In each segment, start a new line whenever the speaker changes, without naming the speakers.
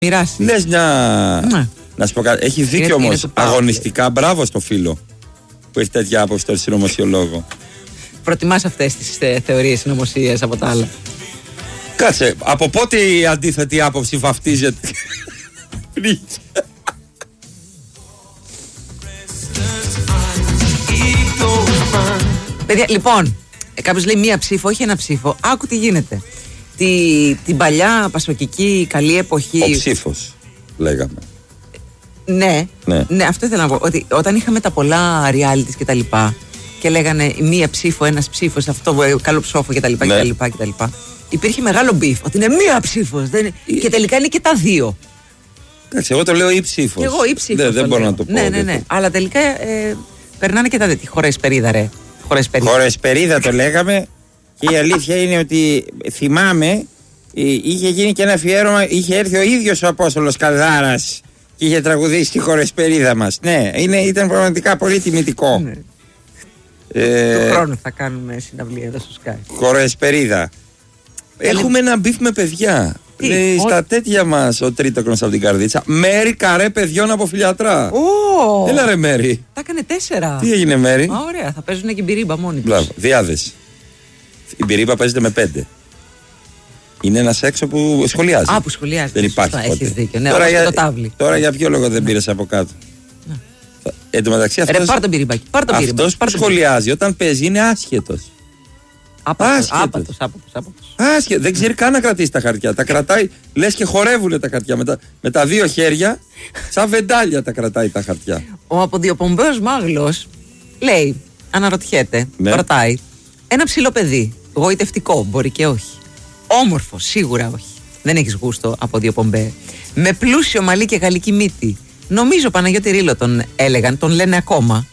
μοιράσει.
Λες να σου πω κάτι. Έχει δίκιο όμως. Αγωνιστικά μπράβο στο φίλο που έχει τέτοια άποψη τώρα συνωμοσιολόγο.
Προτιμάς αυτές τις θεωρίες συνωμοσίας από τα άλλα?
Κάτσε, από πότε η αντίθετη άποψη βαφτίζεται?
Παιδιά, λοιπόν, κάποιος λέει μία ψήφο, όχι ένα ψήφο. Άκου τι γίνεται. Την παλιά πασοκική καλή εποχή.
Ο ψήφος, λέγαμε.
Ναι, αυτό ήθελα να πω. Ότι όταν είχαμε τα πολλά realities και τα λοιπά και λέγανε μία ψήφο, ένας ψήφος, αυτό, καλό ψόφο και τα λοιπά, και τα λοιπά, υπήρχε μεγάλο μπιφ ότι είναι μία ψήφος και τελικά είναι και τα δύο.
Εντάξει, εγώ το λέω ή ψήφος.
Εγώ ή ψήφος.
Δεν μπορώ να το πω.
Ναι. Αλλά τελικά περνάνε και τα δύο. Χωρεσπερίδα, ρε.
Χωρεσπερίδα το λέγαμε. Και η αλήθεια είναι ότι θυμάμαι, είχε γίνει και ένα αφιέρωμα, είχε έρθει ο ίδιος ο Απόστολος Καλδάρας και είχε τραγουδήσει τη χωρεσπερίδα μας. Ναι, ήταν πραγματικά πολύ τιμητικό.
Ναι. Του χρόνου θα κάνουμε συναυλία εδώ στο Sky.
Χωρεσπερίδα. Έχουμε ένα μπιφ με παιδιά. Στα τέτοια μας ο Τρίτοκρονος από την Καρδίτσα. Μέρη καρέ παιδιών από Φιλιατρά. Έλα ρε Μέρη.
Τα έκανε 4.
Τι έγινε Μέρη?
Ωραία, θα παίζουν και μπυρίμπα μόνοι τους.
Μπράβο, διάδεση. Η μπυρίμπα παίζεται με 5. Είναι ένας έξω που σχολιάζει.
Που σχολιάζει.
Δεν υπάρχει.
Έχεις δίκιο. Ναι,
τώρα για ποιο λόγο δεν πήρες από κάτω? Εν τω μεταξύ
πάρ' τον μπυρίμπακι.
Αυτός που σχολιάζει όταν παίζει είναι άσχετος.
Άπατος.
Άσχετος. Δεν ξέρει καν να κρατήσει τα χαρτιά. Τα κρατάει, λες και χορεύουνε τα χαρτιά. Με τα δύο χέρια, σαν βεντάλια τα κρατάει τα χαρτιά.
Ο αποδιοπομπαίος μάγλος λέει, αναρωτιέται, ρωτάει, ένα ψηλό παιδί, γοητευτικό, μπορεί και όχι. Όμορφο, σίγουρα όχι. Δεν έχεις γούστο αποδιοπομπέ. Με πλούσιο μαλλί και γαλλική μύτη. Νομίζω Παναγιώτη Ρήλο τον έλεγαν, τον λένε ακόμα.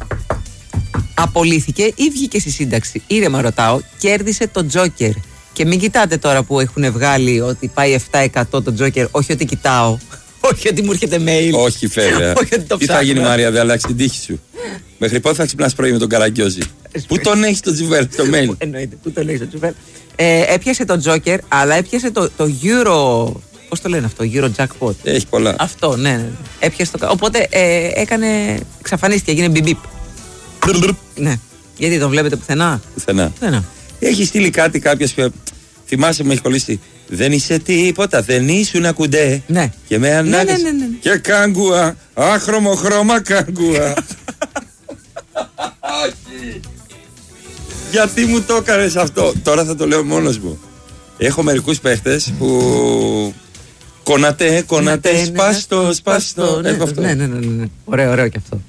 Απολύθηκε ή βγήκε στη σύνταξη? Ήρεμα ρωτάω, κέρδισε το Τζόκερ. Και μην κοιτάτε τώρα που έχουν βγάλει ότι πάει 7% το Τζόκερ. Όχι ότι κοιτάω. Όχι ότι μου έρχεται mail.
Όχι βέβαια. Τι θα γίνει Μάρια, δεν αλλάξει την τύχη σου? Μέχρι πότε θα ξυπνάς πρωί με τον Καραγκιόζη? Πού τον έχεις το Τζουβέλ στο mail?
Εννοείται, πού τον έχεις το Τζουβέλ? Έπιασε το Τζόκερ, αλλά έπιασε το Euro. Πώς το λένε αυτό, Euro Jackpot?
Έχει πολλά.
Αυτό, ναι. Έπιασε το. Οπότε εξαφανίστηκε, έγινε μπιμπίπ. Ναι. Γιατί τον βλέπετε πουθενά?
Πουθενά. Έχει στείλει κάτι κάποιος που θυμάσαι, με έχει κολλήσει. Δεν είσαι τίποτα, δεν ήσουν κουντέ.
Ναι.
Και με ανάγκες.
Ναι.
Και κάγκουα, άχρωμο χρώμα κάγκουα. Όχι. Γιατί μου το έκανες αυτό? Τώρα θα το λέω μόνος μου. Έχω μερικούς παίχτες που κονατέ, σπάστο. Έχω αυτό.
Ναι. Ωραίο και αυτό.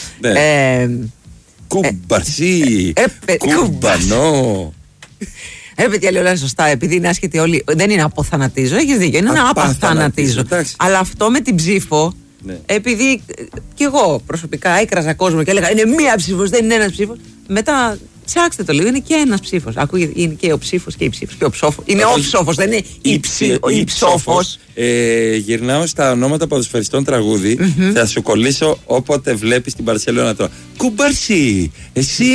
Κουμπαρσί, κουμπανό.
Παιδιά, λέω σωστά, επειδή είναι άσχετοι όλοι. Δεν είναι αποθανατίζω, έχεις δίκιο. Είναι ένα απαθανατίζω. Αλλά αυτό με την ψήφο, επειδή κι εγώ προσωπικά έκραζα κόσμο και έλεγα είναι μία ψήφος, δεν είναι ένας ψήφος. Μετά ψάξτε το λίγο, είναι και ένας ψήφος. Ακούγεται, είναι και ο ψήφος και η ψήφος. Και ο ψόφος. Είναι ο ψόφος, δεν είναι η ψόφος.
Γυρνάω στα ονόματα ποδοσφαιριστών τραγούδι. Θα σου κολλήσω όποτε βλέπεις την Μπαρσελόνα τώρα. Κουμπαρσί, εσύ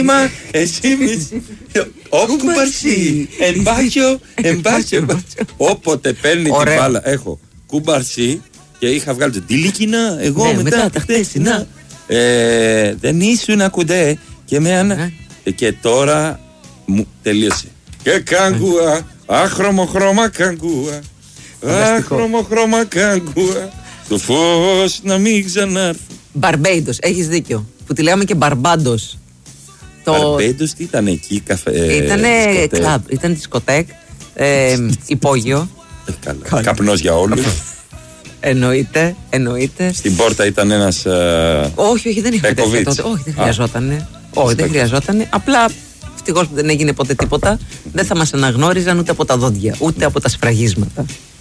ο Κουμπαρσί, εμπάχιο. Όποτε παίρνει την μπάλα, έχω Κουμπαρσί και είχα βγάλει το τυλίκινα. Εγώ μετά τα χτεσινά. Δεν ήσουν κουντέ και με και τώρα μου τελείωσε. Και κάγκουα, άχρωμο χρώμα κάγκουα. Άχρωμο χρώμα κάγκουα. Το φως να μην ξανάρθει.
Μπαρμπέιντος, έχεις δίκιο. Που τη λέγαμε και Μπαρμπάντος.
Μπαρμπέιντος τι ήταν εκεί, καφέ?
Ήτανε κλαμπ, ήταν δισκοτέκ, υπόγειο.
Καπνός για όλους.
Εννοείται.
Στην πόρτα ήταν ένας
όχι, δεν είχα τέτοια τότε. Όχι, δεν χρειαζότανε. Όχι, δεν χρειαζότανε. Απλά ευτυχώς που δεν έγινε ποτέ τίποτα. Δεν θα μας αναγνώριζαν ούτε από τα δόντια, ούτε από τα σφραγίσματα.